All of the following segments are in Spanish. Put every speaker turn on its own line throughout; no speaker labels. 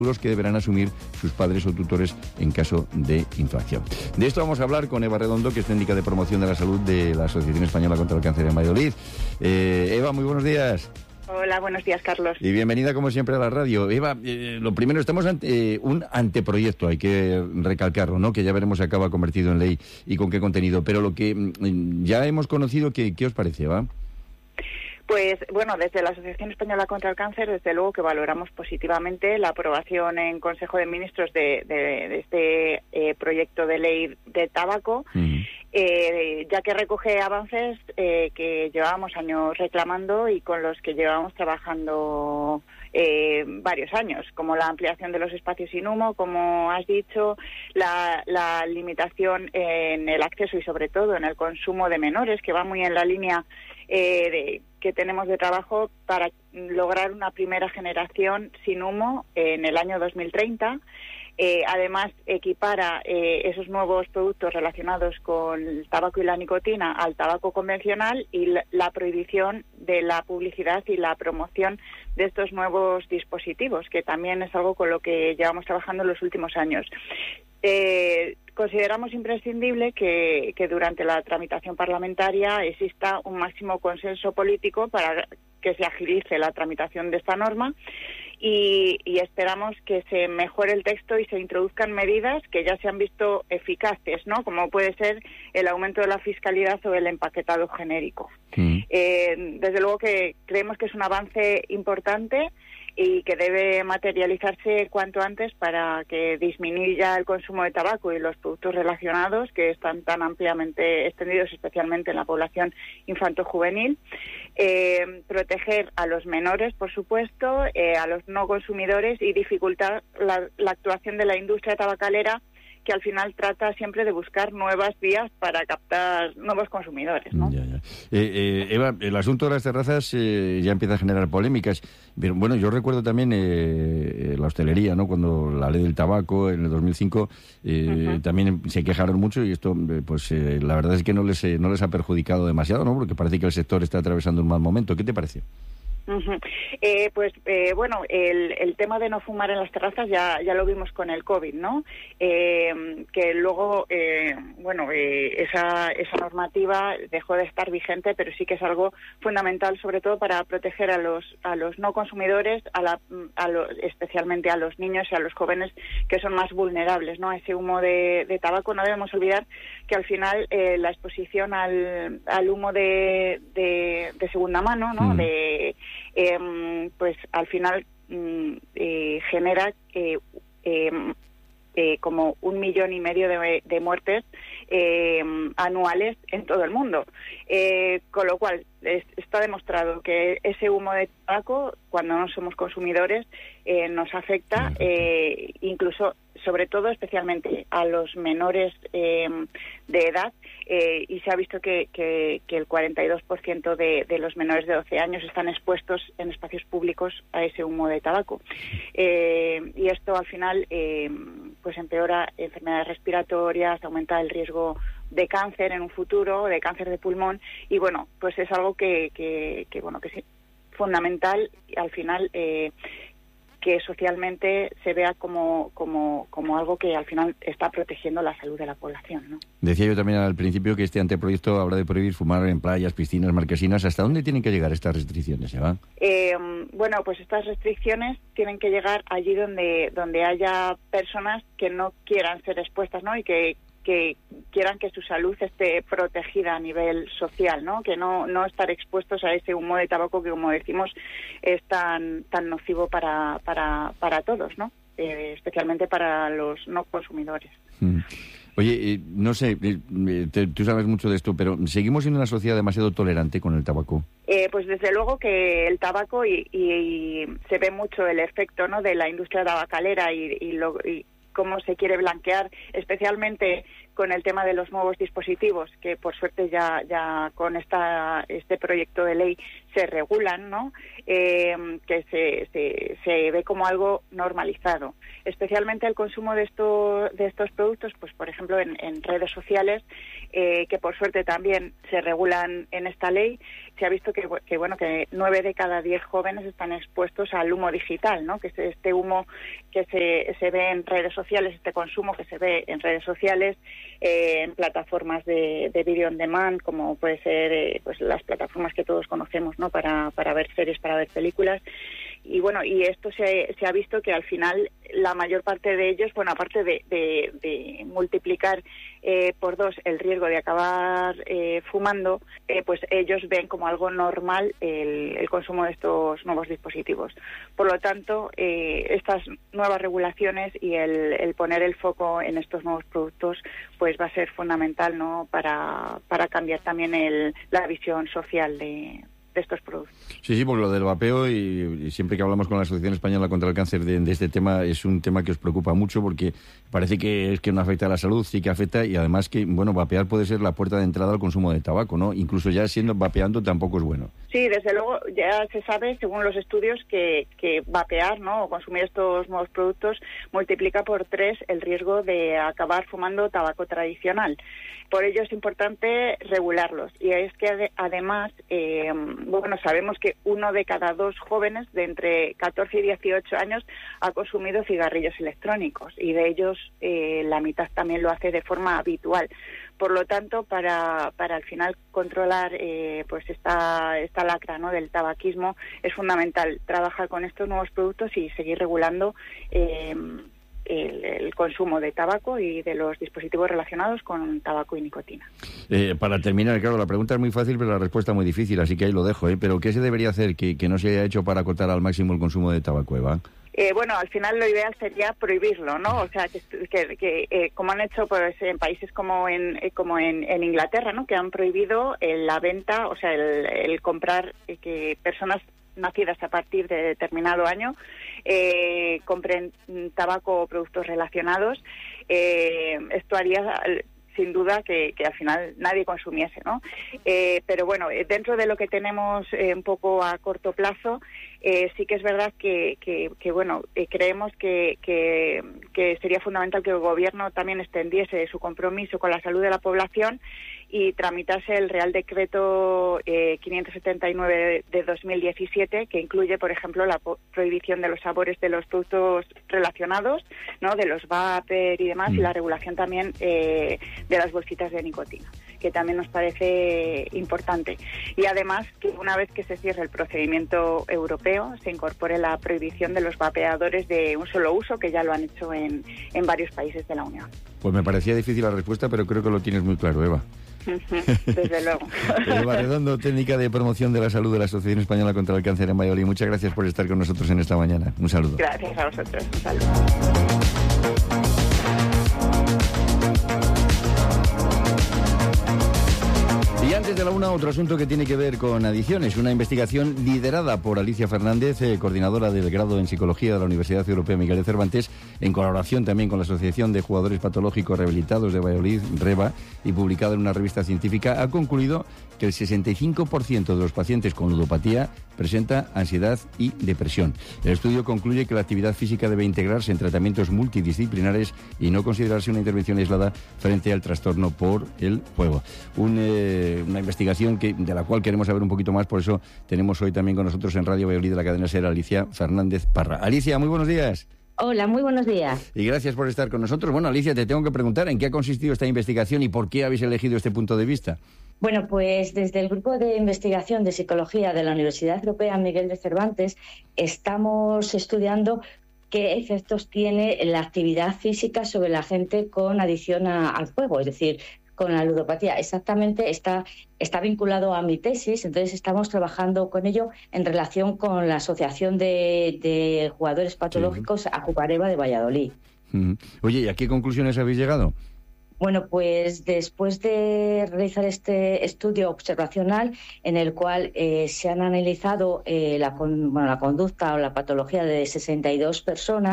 que deberán asumir sus padres o tutores en caso de infracción. De esto vamos a hablar con Eva Redondo, que es técnica de promoción de la salud de la Asociación Española contra el Cáncer en Valladolid. Eva, muy buenos días.
Hola, buenos días, Carlos.
Y bienvenida, como siempre, a la radio. Eva, lo primero, estamos ante un anteproyecto, hay que recalcarlo, ¿no? Que ya veremos si acaba convertido en ley y con qué contenido. Pero lo que ya hemos conocido, ¿qué os parece, Eva?
Pues bueno, desde la Asociación Española contra el Cáncer, desde luego que valoramos positivamente la aprobación en Consejo de Ministros de este proyecto de ley de tabaco, ya que recoge avances que llevábamos años reclamando y con los que llevábamos trabajando varios años, como la ampliación de los espacios sin humo, como has dicho, la limitación en el acceso y sobre todo en el consumo de menores, que va muy en la línea que tenemos de trabajo para lograr una primera generación sin humo en el año 2030. Además, equipara esos nuevos productos relacionados con el tabaco y la nicotina al tabaco convencional y la prohibición de la publicidad y la promoción de estos nuevos dispositivos, que también es algo con lo que llevamos trabajando en los últimos años. Consideramos imprescindible que durante la tramitación parlamentaria exista un máximo consenso político para que se agilice la tramitación de esta norma y esperamos que se mejore el texto y se introduzcan medidas que ya se han visto eficaces, ¿no? Como puede ser el aumento de la fiscalidad o el empaquetado genérico. Desde luego que creemos que es un avance importante y que debe materializarse cuanto antes para que disminuya el consumo de tabaco y los productos relacionados que están tan ampliamente extendidos, especialmente en la población infanto-juvenil. Proteger a los menores, por supuesto, a los no consumidores y dificultar la actuación de la industria tabacalera, que al final trata siempre de buscar nuevas vías para captar nuevos consumidores, ¿no?
Eva, el asunto de las terrazas ya empieza a generar polémicas. Pero bueno, yo recuerdo también la hostelería, ¿no? Cuando la ley del tabaco en el 2005 también se quejaron mucho y esto, la verdad es que no les ha perjudicado demasiado, ¿no? Porque parece que el sector está atravesando un mal momento. ¿Qué te parece?
Bueno, el tema de no fumar en las terrazas ya lo vimos con el COVID, ¿no? Que luego, esa normativa dejó de estar vigente, pero sí que es algo fundamental, sobre todo para proteger a los no consumidores, especialmente a los niños y a los jóvenes que son más vulnerables, ¿no? A ese humo de tabaco. No debemos olvidar que al final la exposición al humo de segunda mano, ¿no? Pues al final genera como 1,5 millones de muertes anuales en todo el mundo, con lo cual está demostrado que ese humo de tabaco, cuando no somos consumidores, nos afecta, incluso, sobre todo, especialmente a los menores de edad, y se ha visto que el 42% de los menores de 12 años están expuestos en espacios públicos a ese humo de tabaco. Y esto, al final, pues empeora enfermedades respiratorias, aumenta el riesgo de cáncer en un futuro, de cáncer de pulmón, y bueno, pues es algo que es fundamental, al final, que socialmente se vea como algo que al final está protegiendo la salud de la población, ¿no?
Decía yo también al principio que este anteproyecto habla de prohibir fumar en playas, piscinas, marquesinas. ¿Hasta dónde tienen que llegar estas restricciones, Eva?
Bueno, pues estas restricciones tienen que llegar allí donde haya personas que no quieran ser expuestas, ¿no? Y que quieran que su salud esté protegida a nivel social, ¿no? Que no estar expuestos a ese humo de tabaco que, como decimos, es tan nocivo para todos, ¿no? Especialmente para los no consumidores.
Oye, no sé, tú sabes mucho de esto, pero ¿seguimos siendo una sociedad demasiado tolerante con el tabaco?
Pues desde luego que el tabaco y se ve mucho el efecto, ¿no? De la industria tabacalera y cómo se quiere blanquear, especialmente con el tema de los nuevos dispositivos, que por suerte ya con este proyecto de ley se regulan, ¿no? que se ve como algo normalizado. Especialmente el consumo de estos productos, pues por ejemplo en redes sociales, que por suerte también se regulan en esta ley. Se ha visto que 9 de cada 10 jóvenes están expuestos al humo digital, ¿no? Que es este humo que se ve en redes sociales, este consumo que se ve en redes sociales, en plataformas de video on demand, como puede ser pues las plataformas que todos conocemos, ¿no? Para ver series, para ver películas. Y bueno, y esto se ha visto que al final la mayor parte de ellos, bueno, aparte de multiplicar por 2 el riesgo de acabar fumando, pues ellos ven como algo normal el consumo de estos nuevos dispositivos. Por lo tanto, estas nuevas regulaciones y el poner el foco en estos nuevos productos, pues va a ser fundamental, ¿no? Para cambiar también la visión social de estos productos.
Sí, porque lo del vapeo, y siempre que hablamos con la Asociación Española contra el Cáncer de este tema, es un tema que os preocupa mucho, porque parece que no afecta a la salud, sí que afecta, y además que, bueno, vapear puede ser la puerta de entrada al consumo de tabaco, ¿no? Incluso ya vapeando tampoco es bueno.
Sí, desde luego ya se sabe, según los estudios, que vapear, ¿no? O consumir estos nuevos productos multiplica por 3 el riesgo de acabar fumando tabaco tradicional. Por ello es importante regularlos. Y es que además, sabemos que 1 de cada 2 jóvenes de entre 14 y 18 años ha consumido cigarrillos electrónicos, y de ellos la mitad también lo hace de forma habitual. Por lo tanto, para al final controlar pues esta lacra, ¿no? del tabaquismo, es fundamental trabajar con estos nuevos productos y seguir regulando el consumo de tabaco y de los dispositivos relacionados con tabaco y nicotina.
Para terminar, claro, la pregunta es muy fácil, pero la respuesta muy difícil, así que ahí lo dejo. Pero ¿qué se debería hacer que no se haya hecho para acotar al máximo el consumo de tabaco, Eva?
Al final lo ideal sería prohibirlo, ¿no? O sea, que como han hecho pues en países como en Inglaterra, ¿no? Que han prohibido la venta, o sea, el comprar, que personas nacidas a partir de determinado año compren tabaco o productos relacionados. Esto haría sin duda que al final nadie consumiese, ¿no? Pero bueno, dentro de lo que tenemos un poco a corto plazo, sí que es verdad que creemos que sería fundamental que el Gobierno también extendiese su compromiso con la salud de la población y tramitase el Real Decreto 579 de 2017, que incluye, por ejemplo, la prohibición de los sabores de los productos relacionados, ¿no? De los vapor y demás, y la regulación también de las bolsitas de nicotina, que también nos parece importante. Y además, que una vez que se cierre el procedimiento europeo, se incorpore la prohibición de los vapeadores de un solo uso, que ya lo han hecho en varios países de la Unión.
Pues me parecía difícil la respuesta, pero creo que lo tienes muy claro, Eva.
Desde luego.
Eva Redondo, técnica de promoción de la salud de la Asociación Española contra el Cáncer en Valladolid. Muchas gracias por estar con nosotros en esta mañana. Un saludo.
Gracias a vosotros. Un saludo.
Y antes de la una, otro asunto que tiene que ver con adicciones. Una investigación liderada por Alicia Fernández, coordinadora del grado en Psicología de la Universidad Europea Miguel de Cervantes, en colaboración también con la Asociación de Jugadores Patológicos Rehabilitados de Valladolid, REVA, y publicada en una revista científica, ha concluido que el 65% de los pacientes con ludopatía presenta ansiedad y depresión. El estudio concluye que la actividad física debe integrarse en tratamientos multidisciplinares y no considerarse una intervención aislada frente al trastorno por el juego. Una investigación de la cual queremos saber un poquito más, por eso tenemos hoy también con nosotros en Radio Valladolid de la cadena SER Alicia Fernández Parra. Alicia, muy buenos días.
Hola, muy buenos días.
Y gracias por estar con nosotros. Bueno, Alicia, te tengo que preguntar en qué ha consistido esta investigación y por qué habéis elegido este punto de vista.
Bueno, pues desde el Grupo de Investigación de Psicología de la Universidad Europea Miguel de Cervantes estamos estudiando qué efectos tiene la actividad física sobre la gente con adicción al juego, es decir, con la ludopatía. Exactamente está vinculado a mi tesis, entonces estamos trabajando con ello en relación con la Asociación de Jugadores Patológicos Ajupareva de Valladolid.
Oye, ¿y a qué conclusiones habéis llegado?
Bueno, pues después de realizar este estudio observacional en el cual se han analizado la conducta o la patología de 62 personas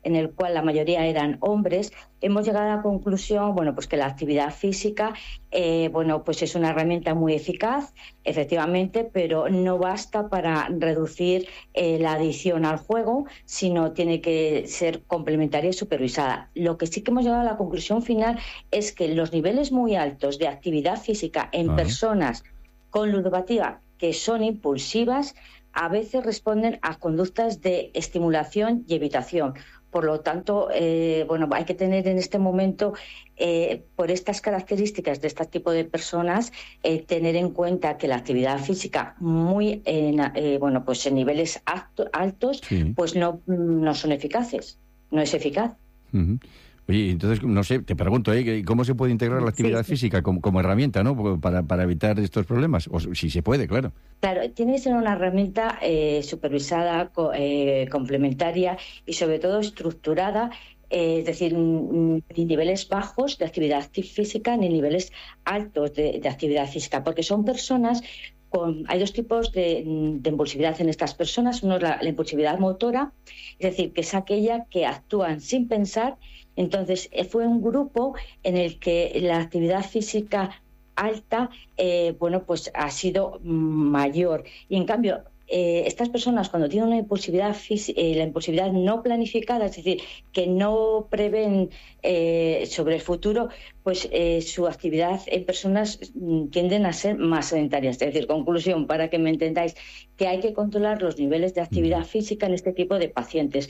en el cual la mayoría eran hombres, hemos llegado a la conclusión, bueno, pues que la actividad física, bueno, pues es una herramienta muy eficaz, efectivamente, pero no basta para reducir la adicción al juego, sino tiene que ser complementaria y supervisada. Lo que sí que hemos llegado a la conclusión final es que los niveles muy altos de actividad física en personas con ludopatía que son impulsivas a veces responden a conductas de estimulación y evitación. Por lo tanto, bueno, hay que tener en este momento, por estas características de este tipo de personas, tener en cuenta que la actividad física bueno, pues en niveles altos, pues no son eficaces, no es eficaz.
Uh-huh. Oye, entonces, no sé, te pregunto, ¿cómo se puede integrar la actividad física como herramienta, ¿no? Para evitar estos problemas? O si se puede, claro.
Claro, tiene que ser una herramienta supervisada, complementaria y sobre todo estructurada, es decir, ni niveles bajos de actividad física ni niveles altos de actividad física, porque son personas hay dos tipos de impulsividad en estas personas. Uno es la impulsividad motora, es decir, que es aquella que actúan sin pensar. Entonces, fue un grupo en el que la actividad física alta, bueno, pues ha sido mayor. Y en cambio, estas personas cuando tienen una impulsividad la impulsividad no planificada, es decir, que no prevén sobre el futuro, pues su actividad en personas tienden a ser más sedentarias. Es decir, conclusión, para que me entendáis, que hay que controlar los niveles de actividad física en este tipo de pacientes.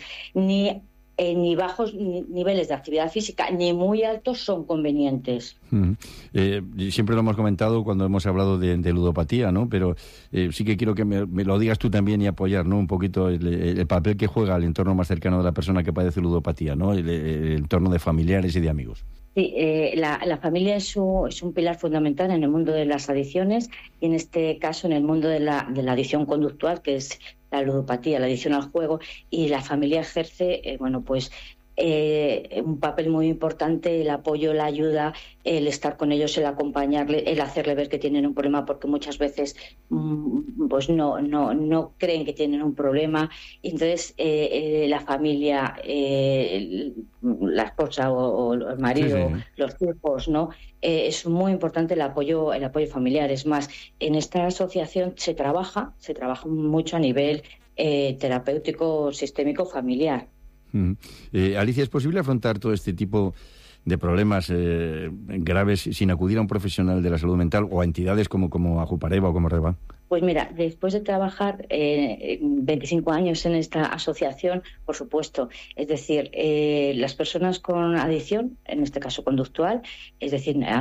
Ni bajos niveles de actividad física ni muy altos son convenientes.
Siempre lo hemos comentado cuando hemos hablado de ludopatía, ¿no? Pero sí que quiero que me lo digas tú también y apoyar, ¿no? Un poquito el papel que juega el entorno más cercano de la persona que padece ludopatía, ¿no? El entorno de familiares y de amigos.
Sí, la familia es un pilar fundamental en el mundo de las adicciones y en este caso en el mundo de la adicción conductual, que es la ludopatía, la adicción al juego, y la familia ejerce, bueno, pues un papel muy importante, el apoyo, la ayuda, el estar con ellos, el acompañarle, el hacerle ver que tienen un problema, porque muchas veces pues no creen que tienen un problema. Y entonces la familia, la esposa o el marido, los hijos, ¿no? Es muy importante el apoyo familiar. Es más, en esta asociación se trabaja mucho a nivel terapéutico, sistémico, familiar.
Alicia, ¿es posible afrontar todo este tipo de problemas graves sin acudir a un profesional de la salud mental o a entidades como Ajupareva o como Reba?
Pues mira, después de trabajar 25 años en esta asociación, por supuesto, es decir, las personas con adicción, en este caso conductual, es decir, a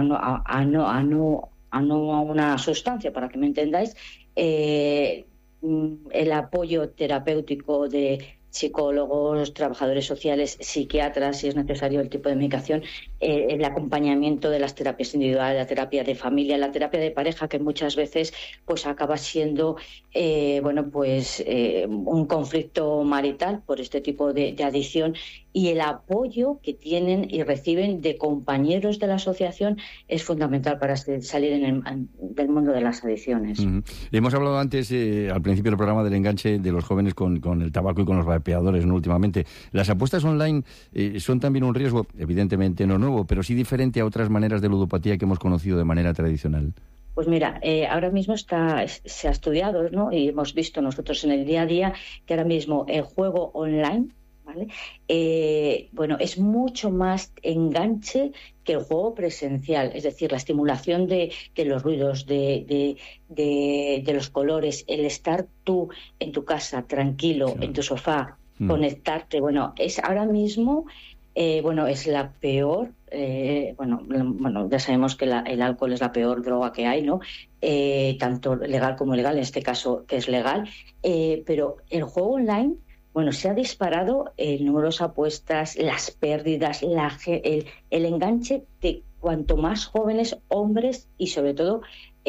una sustancia, para que me entendáis, el apoyo terapéutico de psicólogos, trabajadores sociales, psiquiatras, si es necesario el tipo de medicación, el acompañamiento de las terapias individuales, la terapia de familia, la terapia de pareja, que muchas veces pues acaba siendo bueno, pues un conflicto marital por este tipo de adicción, y el apoyo que tienen y reciben de compañeros de la asociación es fundamental para salir del mundo de las adicciones.
Hemos hablado antes, al principio del programa, del enganche de los jóvenes con el tabaco y con los vapeadores, ¿no? Últimamente. Las apuestas online son también un riesgo, evidentemente no nuevo, pero sí diferente a otras maneras de ludopatía que hemos conocido de manera tradicional.
Pues mira, ahora mismo se ha estudiado, ¿no? Y hemos visto nosotros en el día a día que ahora mismo el juego online, ¿vale? Bueno, es mucho más enganche que el juego presencial, es decir, la estimulación de los ruidos, de los colores, el estar tú en tu casa tranquilo, en tu sofá, conectarte, bueno, es ahora mismo, bueno, es la peor, bueno, ya sabemos que el alcohol es la peor droga que hay, ¿no? Tanto legal como ilegal, en este caso que es legal, pero el juego online, bueno, se ha disparado el número de apuestas, las pérdidas, el enganche de cuanto más jóvenes, hombres y sobre todo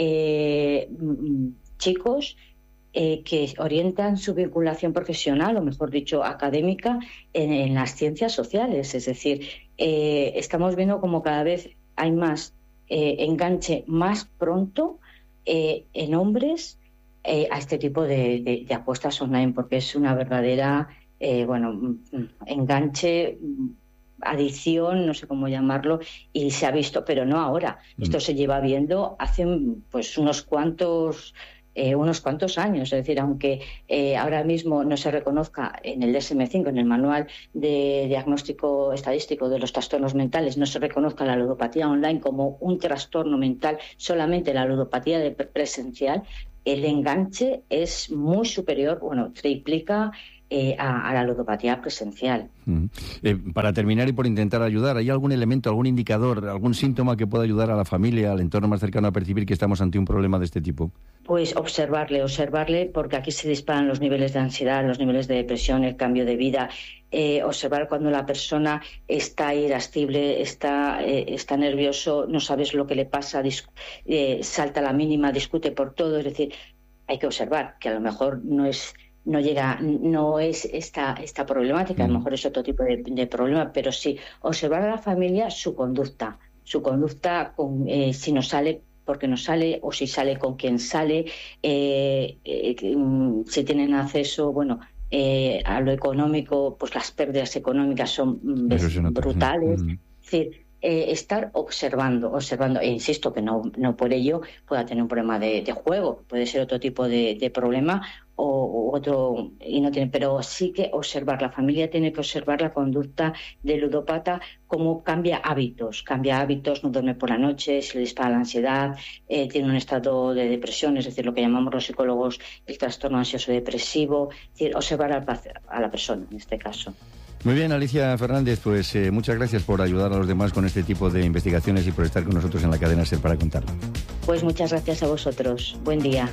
chicos que orientan su vinculación profesional, o mejor dicho, académica, en las ciencias sociales. Es decir, estamos viendo como cada vez hay más enganche más pronto en hombres a este tipo de apuestas online, porque es una verdadera enganche, adicción, no sé cómo llamarlo, y se ha visto, pero no ahora. Esto se lleva viendo hace pues unos cuantos años. Es decir, aunque ahora mismo no se reconozca en el DSM-5, en el Manual de Diagnóstico Estadístico de los Trastornos Mentales, no se reconozca la ludopatía online como un trastorno mental, solamente la ludopatía presencial, el enganche es muy superior, triplica a la ludopatía presencial.
Para terminar y por intentar ayudar, ¿hay algún elemento, algún indicador, algún síntoma que pueda ayudar a la familia, al entorno más cercano a percibir que estamos ante un problema de este tipo?
Pues observarle, porque aquí se disparan los niveles de ansiedad, los niveles de depresión, el cambio de vida. Observar cuando la persona está irascible, está nervioso, no sabes lo que le pasa, salta a la mínima, discute por todo. Es decir, hay que observar que a lo mejor no es esta problemática, a lo mejor es otro tipo de problema, pero sí observar a la familia su conducta si no sale, porque no sale, o si sale, con quién sale, si tienen acceso, a lo económico, pues las pérdidas económicas son brutales. Es decir, estar observando, e insisto que no por ello pueda tener un problema de juego, puede ser otro tipo de problema o otro, y no tiene, pero sí que observar, la familia tiene que observar la conducta del ludópata, cómo cambia hábitos, no duerme por la noche, se le dispara la ansiedad, tiene un estado de depresión, es decir, lo que llamamos los psicólogos el trastorno ansioso depresivo, es decir, observar a la persona en este caso.
Muy bien, Alicia Fernández, pues muchas gracias por ayudar a los demás con este tipo de investigaciones y por estar con nosotros en la cadena SER para contarlo.
Pues muchas gracias a vosotros. Buen día.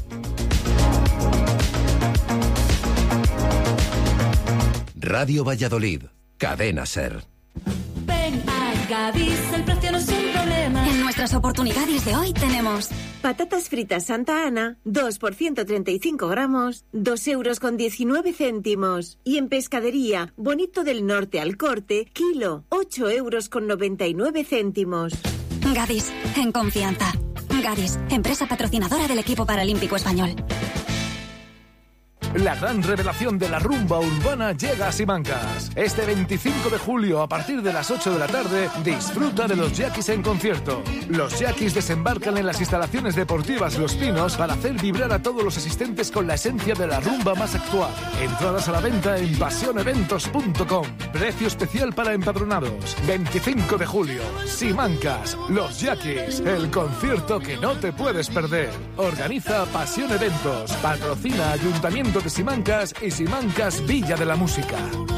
Radio Valladolid, cadena SER.
Ven a Gadis, el precio no es un problema.
En nuestras oportunidades de hoy tenemos
patatas fritas Santa Ana, 2 por 135 gramos, 2,19 €. Y en pescadería, Bonito del Norte al corte, kilo, 8,99 €.
Gadis, en confianza. Gadis, empresa patrocinadora del equipo paralímpico español.
La gran revelación de la rumba urbana llega a Simancas. Este 25 de julio, a partir de las 8 de la tarde, disfruta de los Yaquis en concierto. Los Yaquis desembarcan en las instalaciones deportivas Los Pinos para hacer vibrar a todos los asistentes con la esencia de la rumba más actual. Entradas a la venta en pasioneventos.com. Precio especial para empadronados. 25 de julio, Simancas, Los Yaquis, el concierto que no te puedes perder. Organiza Pasión Eventos. Patrocina Ayuntamiento de Simancas y Simancas Villa de la Música.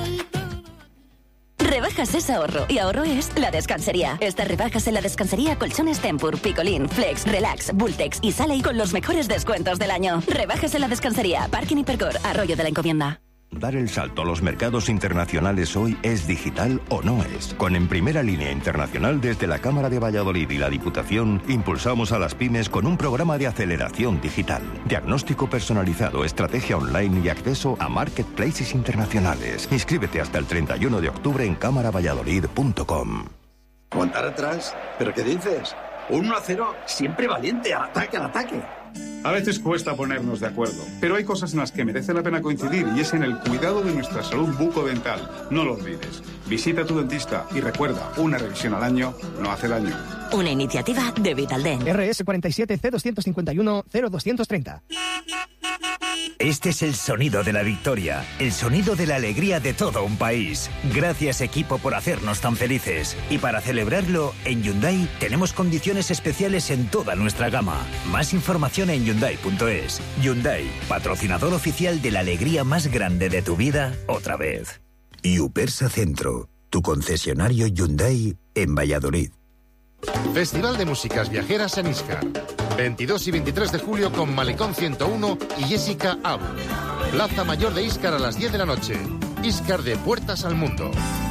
Rebajas es ahorro, y ahorro es La Descansería. Estas rebajas en La Descansería: colchones Tempur, Picolín, Flex, Relax, Bultex y Sale con los mejores descuentos del año. Rebajas en La Descansería, Parking Hipercor, Arroyo de la Encomienda.
Dar el salto a los mercados internacionales hoy es digital o no es. Con En Primera Línea Internacional, desde la Cámara de Valladolid y la Diputación, impulsamos a las pymes con un programa de aceleración digital, diagnóstico personalizado, estrategia online y acceso a marketplaces internacionales. Inscríbete hasta el 31 de octubre en cámaravalladolid.com.
¿Montar atrás? ¿Pero qué dices? Un 1-0, siempre valiente, al ataque, al ataque.
A veces cuesta ponernos de acuerdo, pero hay cosas en las que merece la pena coincidir, y es en el cuidado de nuestra salud bucodental. No lo olvides. Visita a tu dentista y recuerda, una revisión al año no hace daño.
Una iniciativa de Vitaldent.
RS 47 C251 0230.
Este es el sonido de la victoria, el sonido de la alegría de todo un país. Gracias, equipo, por hacernos tan felices. Y para celebrarlo, en Hyundai tenemos condiciones especiales en toda nuestra gama. Más información en Hyundai.es. Hyundai, patrocinador oficial de la alegría más grande de tu vida, otra vez.
Yupersa Centro, tu concesionario Hyundai en Valladolid.
Festival de Músicas Viajeras en Íscar. 22 y 23 de julio con Malecón 101 y Jessica Abu. Plaza Mayor de Íscar a las 10 de la noche. Íscar, de puertas al mundo.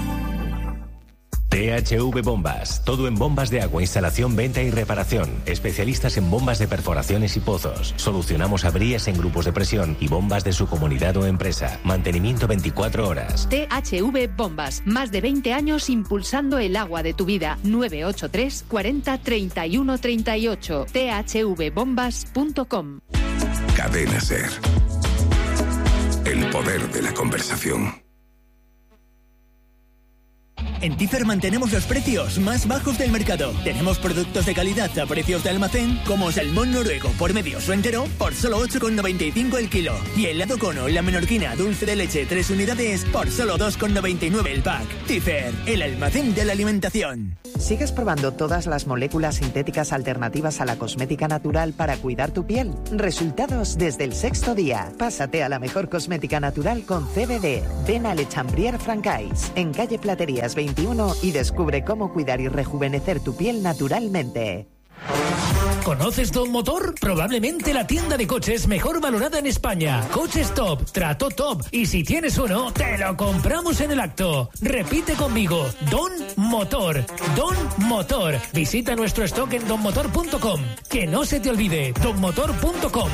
THV Bombas, todo en bombas de agua, instalación, venta y reparación. Especialistas en bombas de perforaciones y pozos. Solucionamos averías en grupos de presión y bombas de su comunidad o empresa. Mantenimiento 24 horas.
THV Bombas, más de 20 años impulsando el agua de tu vida. 983 40 31 38. thvbombas.com.
Cadena SER. El poder de la conversación. En Tifer mantenemos los precios más bajos del mercado. Tenemos productos de calidad a precios de almacén, como salmón noruego por medios o entero por solo 8,95 el kilo. Y helado cono, la menorquina dulce de leche 3 unidades por solo 2,99 el pack. Tifer, el almacén de la alimentación.
¿Sigues probando todas las moléculas sintéticas alternativas a la cosmética natural para cuidar tu piel? Resultados desde el 6º día. Pásate a la mejor cosmética natural con CBD. Ven a Le Chambrier Francais, en calle Platerías 21, y descubre cómo cuidar y rejuvenecer tu piel naturalmente.
¿Conoces Don Motor? Probablemente la tienda de coches mejor valorada en España. Coches top, trato top, y si tienes uno, te lo compramos en el acto. Repite conmigo, Don Motor. Don Motor. Visita nuestro stock en donmotor.com. Que no se te olvide, donmotor.com.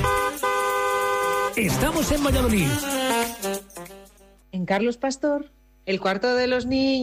Estamos en Valladolid.
En Carlos Pastor, el cuarto de los niños.